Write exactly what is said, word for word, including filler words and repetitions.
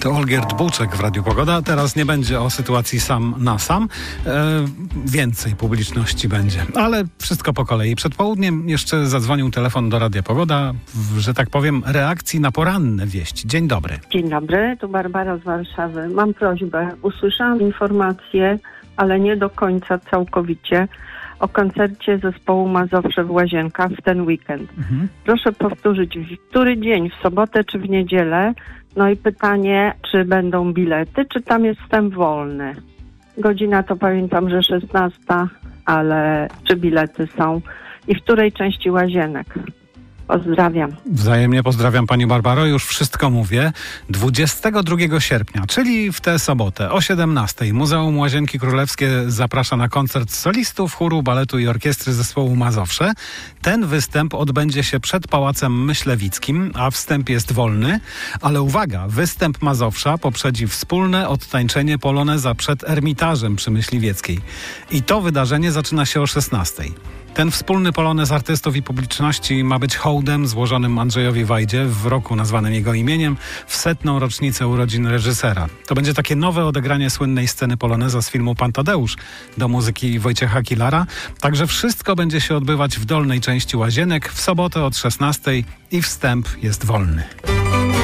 To Olgierd Buczek w Radiu Pogoda. Teraz nie będzie o sytuacji sam na sam. E, więcej publiczności będzie. Ale wszystko po kolei. Przed południem jeszcze zadzwonił telefon do Radia Pogoda, w, że tak powiem, reakcji na poranne wieści. Dzień dobry. Dzień dobry, tu Barbara z Warszawy. Mam prośbę. Usłyszałam informację, ale nie do końca całkowicie, o koncercie zespołu Mazowsze w Łazienkach w ten weekend. Mhm. Proszę powtórzyć, w który dzień, w sobotę czy w niedzielę? No i pytanie, czy będą bilety, czy tam jest wstęp wolny? Godzina to pamiętam, że szesnasta, ale czy bilety są? I w której części Łazienek? Pozdrawiam. Wzajemnie pozdrawiam Pani Barbaro. Już wszystko mówię. dwudziestego drugiego sierpnia, czyli w tę sobotę o siedemnastej Muzeum Łazienki Królewskie zaprasza na koncert solistów, chóru, baletu i orkiestry zespołu Mazowsze. Ten występ odbędzie się przed Pałacem Myślewickim, a wstęp jest wolny. Ale uwaga, występ Mazowsza poprzedzi wspólne odtańczenie poloneza przed Ermitażem przy Myśliwieckiej. I to wydarzenie zaczyna się o szesnastej. Ten wspólny polonez artystów i publiczności ma być hołdem złożonym Andrzejowi Wajdzie w roku nazwanym jego imieniem w setną rocznicę urodzin reżysera. To będzie takie nowe odegranie słynnej sceny poloneza z filmu Pan Tadeusz do muzyki Wojciecha Kilara. Także wszystko będzie się odbywać w dolnej części Łazienek w sobotę od szesnastej i wstęp jest wolny.